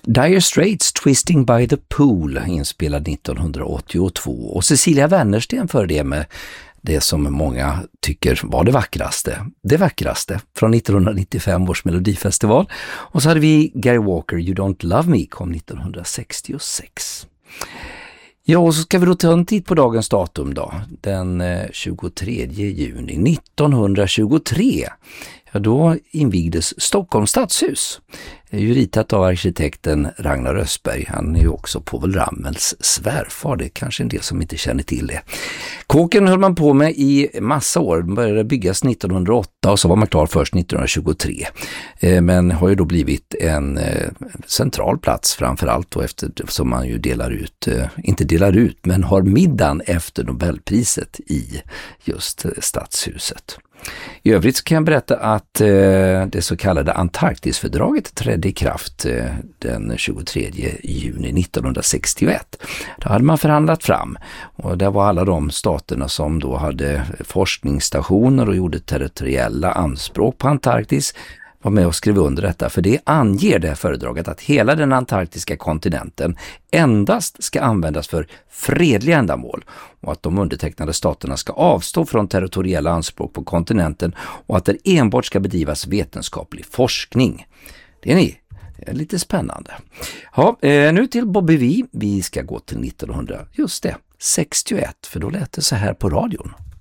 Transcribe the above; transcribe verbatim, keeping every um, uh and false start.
Dire Straits, Twisting by the Pool, inspelad nittonhundraåttiotvå, och Cecilia Wennersten för det med det som många tycker var det vackraste. Det vackraste från nittonhundranittiofem års Melodifestival. Och så hade vi Gary Walker, You Don't Love Me, kom nittonhundrasextiosex. Ja, och så ska vi då ta en titt på dagens datum då. Den tjugotredje juni nittonhundratjugotre. Ja, då invigdes Stockholms stadshus. Det är ju ritat av arkitekten Ragnar Östberg. Han är ju också Povel Ramels svärfar. Det är kanske en del som inte känner till det. Kåken höll man på med i massa år. Den började byggas nittonhundraåtta och så var man klar först nittonhundratjugotre. Men har ju då blivit en central plats framförallt då, eftersom man ju delar ut, inte delar ut, men har middagen efter Nobelpriset i just stadshuset. I övrigt så kan jag berätta att eh, det så kallade Antarktisfördraget trädde i kraft eh, den tjugotredje juni nittonhundrasextioett. Då hade man förhandlat fram, och där var alla de staterna som då hade forskningsstationer och gjorde territoriella anspråk på Antarktis var med och skrev under detta, för det anger det fördraget att hela den antarktiska kontinenten endast ska användas för fredliga ändamål och att de undertecknade staterna ska avstå från territoriella anspråk på kontinenten och att det enbart ska bedrivas vetenskaplig forskning. Det är ni. Det är lite spännande. Ja, nu till Bobby V. Vi ska gå till nittonhundrasextioett, för då lät det så här på radion.